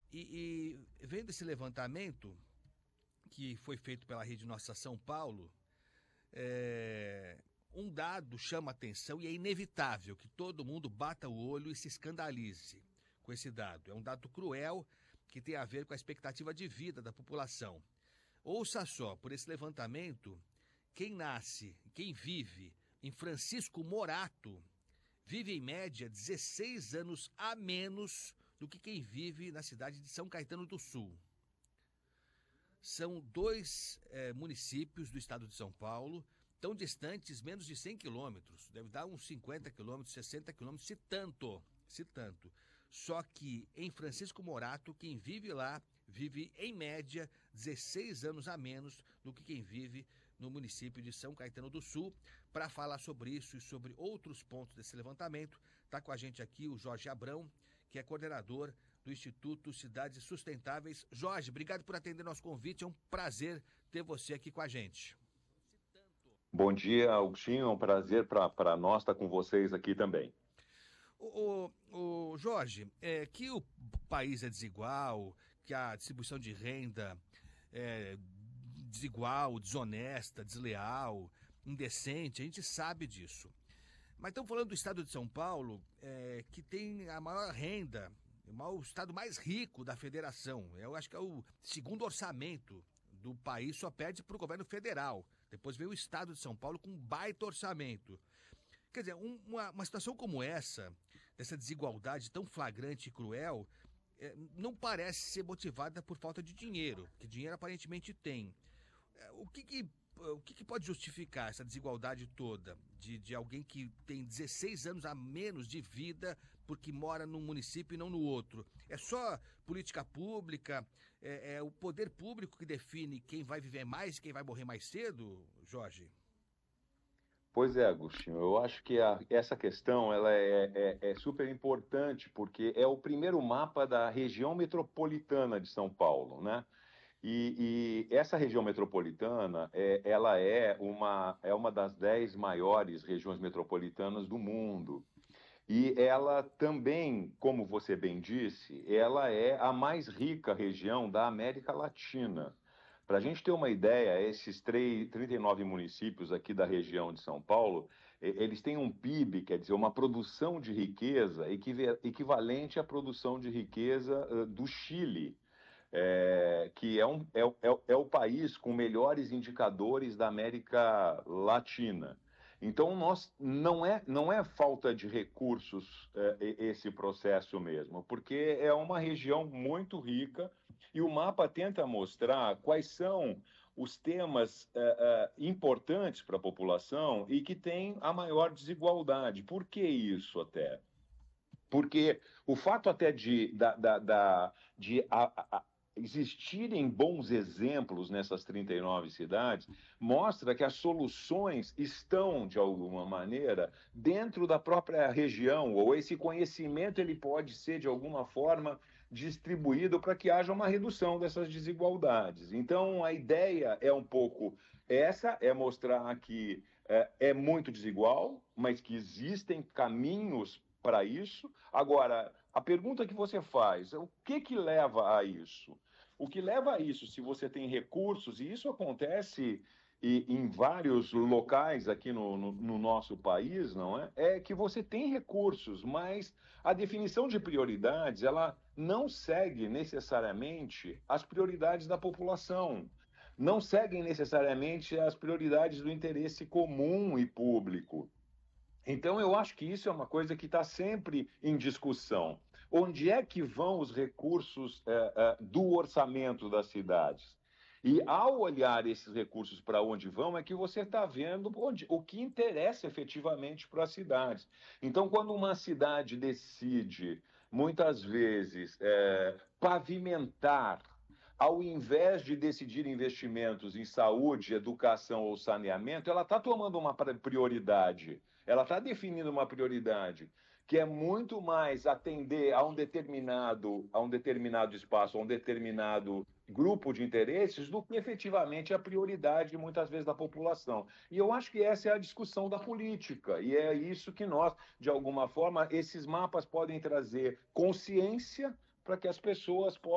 E vendo esse levantamento que foi feito pela Rede Nossa São Paulo, um dado chama atenção e é inevitável que todo mundo bata o olho e se escandalize com esse dado. É um dado cruel que tem a ver com a expectativa de vida da população. Ouça só, por esse levantamento, quem nasce, quem vive em Francisco Morato, vive em média 16 anos a menos do que quem vive na cidade de São Caetano do Sul. São dois municípios do estado de São Paulo, tão distantes, menos de 100 quilômetros. Deve dar uns 50 quilômetros, 60 quilômetros, se tanto. Só que em Francisco Morato, quem vive lá, vive em média 16 anos a menos do que quem vive no município de São Caetano do Sul. Para falar sobre isso e sobre outros pontos desse levantamento, está com a gente aqui o Jorge Abrão, que é coordenador do Instituto Cidades Sustentáveis. Jorge, obrigado por atender nosso convite, é um prazer ter você aqui com a gente. Bom dia, Agostinho, é um prazer para nós estar com vocês aqui também. O Jorge, que o país é desigual, que a distribuição de renda é desigual, desonesta, desleal, indecente, a gente sabe disso. Mas estamos falando do estado de São Paulo, que tem a maior renda, o estado mais rico da federação. Eu acho que é o segundo orçamento do país, só perde para o governo federal. Depois veio o estado de São Paulo com um baita orçamento. Quer dizer, uma situação como essa, dessa desigualdade tão flagrante e cruel, não parece ser motivada por falta de dinheiro, que dinheiro aparentemente tem. O que pode justificar essa desigualdade toda de alguém que tem 16 anos a menos de vida porque mora num município e não no outro? É só política pública? É o poder público que define quem vai viver mais e quem vai morrer mais cedo, Jorge? Pois é, Agostinho, eu acho que essa questão ela é super importante, porque é o primeiro mapa da região metropolitana de São Paulo, né? E essa região metropolitana, ela é uma das 10 maiores regiões metropolitanas do mundo. E ela também, como você bem disse, ela é a mais rica região da América Latina. Para a gente ter uma ideia, esses 39 municípios aqui da região de São Paulo, eles têm um PIB, quer dizer, uma produção de riqueza equivalente à produção de riqueza do Chile, que é o país com melhores indicadores da América Latina. Então, não é falta de recursos esse processo mesmo, porque é uma região muito rica e o mapa tenta mostrar quais são os temas importantes para a população e que têm a maior desigualdade. Por que isso até? Porque o fato até de existirem bons exemplos nessas 39 cidades mostra que as soluções estão, de alguma maneira, dentro da própria região, ou esse conhecimento ele pode ser, de alguma forma, distribuído para que haja uma redução dessas desigualdades. Então, a ideia é um pouco essa, é mostrar que é muito desigual, mas que existem caminhos para isso. Agora, a pergunta que você faz, o que leva a isso? O que leva a isso, se você tem recursos, e isso acontece em vários locais aqui no nosso país, não é? É que você tem recursos, mas a definição de prioridades, ela não segue necessariamente as prioridades da população. Não seguem necessariamente as prioridades do interesse comum e público. Então, eu acho que isso é uma coisa que está sempre em discussão. Onde é que vão os recursos do orçamento das cidades? E ao olhar esses recursos para onde vão, é que você está vendo o que interessa efetivamente para as cidades. Então, quando uma cidade decide, muitas vezes, pavimentar, ao invés de decidir investimentos em saúde, educação ou saneamento, ela está tomando uma prioridade, ela está definindo uma prioridade, que é muito mais atender a um determinado espaço, a um determinado grupo de interesses, do que efetivamente a prioridade, muitas vezes, da população. E eu acho que essa é a discussão da política, e é isso que nós, de alguma forma, esses mapas podem trazer consciência para que as pessoas possam